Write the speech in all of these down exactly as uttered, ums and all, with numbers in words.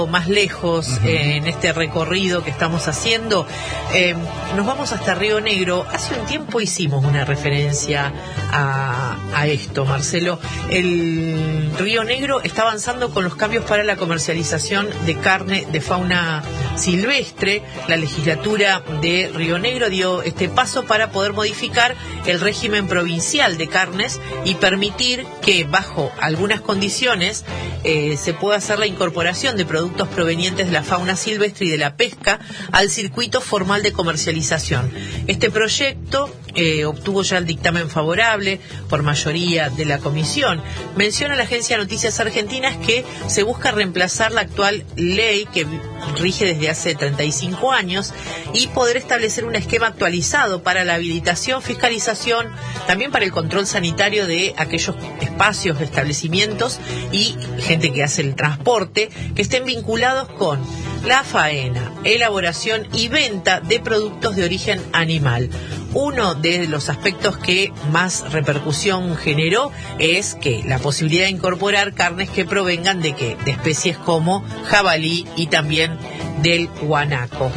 más lejos uh-huh. eh, en este recorrido que estamos haciendo, eh, nos vamos hasta Río Negro. Hace un tiempo hicimos una referencia a, a esto, Marcelo. El Río Negro está avanzando con los cambios para la comercialización de carne de fauna silvestre. La legislatura de Río Negro dio este paso para poder modificar el régimen provincial de carnes y permitir que bajo algunas condiciones eh, se pueda hacer la incorporación de productos provenientes de la fauna silvestre y de la pesca al circuito formal de comercialización. Este proyecto eh, obtuvo ya el dictamen favorable por mayoría de la comisión. Menciona la agencia de noticias argentinas que se busca reemplazar la actual ley que rige desde hace treinta y cinco años y poder establecer un esquema actualizado para la habilitación, fiscalización, también para el control sanitario de aquellos espacios, establecimientos y gente que hace el transporte que estén vinculados con la faena, elaboración y venta de productos de origen animal. Uno de los aspectos que más repercusión generó es que la posibilidad de incorporar carnes que provengan de que de especies como jabalí y también del guanaco.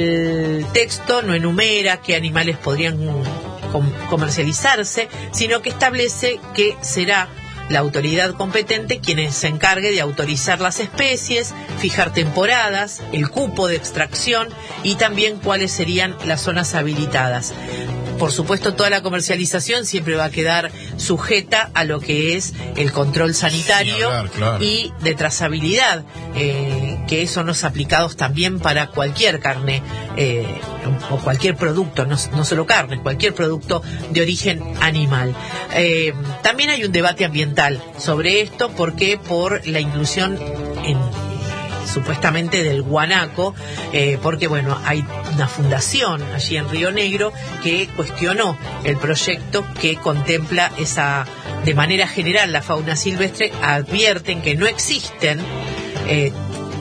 El texto no enumera qué animales podrían com- comercializarse, sino que establece que será la autoridad competente quien se encargue de autorizar las especies, fijar temporadas, el cupo de extracción y también cuáles serían las zonas habilitadas. Por supuesto, toda la comercialización siempre va a quedar sujeta a lo que es el control sanitario sí, hablar, claro. y de trazabilidad, eh, que son los aplicados también para cualquier carne eh, o cualquier producto, no, no solo carne, cualquier producto de origen animal. Eh, también hay un debate ambiental sobre esto, porque por la inclusión en supuestamente del guanaco, eh, porque bueno, hay una fundación allí en Río Negro que cuestionó el proyecto que contempla esa, de manera general, la fauna silvestre. Advierten que no existen eh,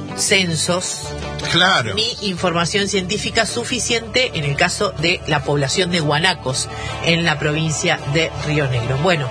censos claro. ni información científica suficiente en el caso de la población de guanacos en la provincia de Río Negro. Bueno,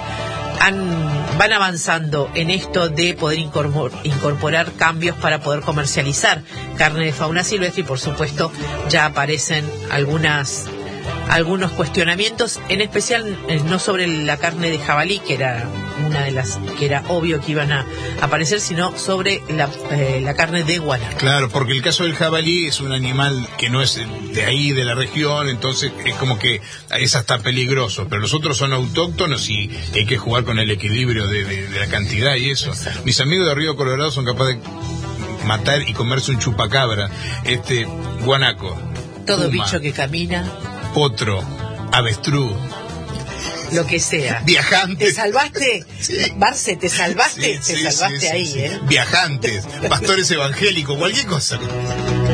Han, van avanzando en esto de poder incorpor, incorporar cambios para poder comercializar carne de fauna silvestre y por supuesto ya aparecen algunas algunos cuestionamientos, en especial eh, no sobre la carne de jabalí, que era una de las que era obvio que iban a aparecer, sino sobre la, eh, la carne de guanaco. Claro, porque el caso del jabalí es un animal que no es de ahí, de la región, entonces es como que es hasta peligroso, pero los otros son autóctonos y hay que jugar con el equilibrio de, de, de la cantidad y eso. Exacto. Mis amigos de Río Colorado son capaces de matar y comerse un chupacabra, este guanaco, todo puma, bicho que camina, potro, avestruz, lo que sea. Viajantes. ¿Te salvaste? Sí. Marce, ¿te salvaste? Sí, te sí, salvaste sí, ahí, sí, ¿eh? Viajantes, pastores evangélicos, cualquier cosa.